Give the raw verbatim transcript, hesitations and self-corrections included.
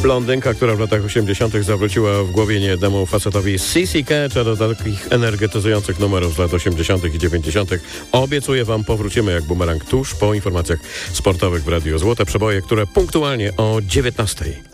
Blondynka, która w latach osiemdziesiątych zawróciła w głowie niejednemu facetowi Sissy Catch, a do takich energetyzujących numerów z lat osiemdziesiątych i dziewięćdziesiątych obiecuję wam, powrócimy jak bumerang tuż po informacjach sportowych w Radiu Złote Przeboje, które punktualnie o dziewiętnastej.